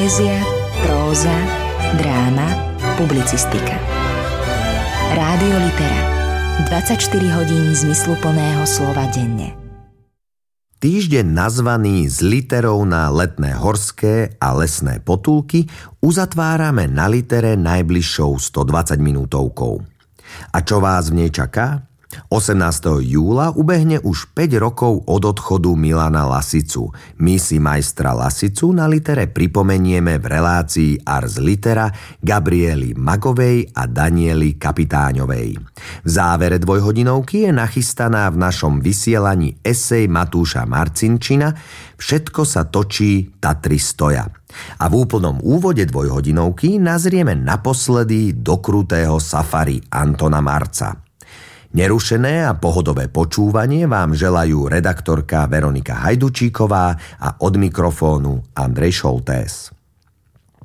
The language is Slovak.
Poézia, próza, dráma, publicistika. Rádio Litera. 24 hodín zmysluplného slova denne. Týždeň nazvaný z literou na letné horské a lesné potulky uzatvárame na Litere najbližšou 120 minútovkou. A čo vás v nej čaká? 18. júla ubehne už 5 rokov od odchodu Milana Lasicu. My si majstra Lasicu na Litere pripomenieme v relácii Ars Litera Gabriely Magovej a Daniely Kapitáňovej. V závere dvojhodinovky je nachystaná v našom vysielaní esej Matúša Marcinčina Všetko sa točí, Tatry stoja. A v úplnom úvode dvojhodinovky nazrieme naposledy do krutého safari Antona Marca. Nerušené a pohodové počúvanie vám želajú redaktorka Veronika Hajdučíková a od mikrofónu Andrej Šoltés.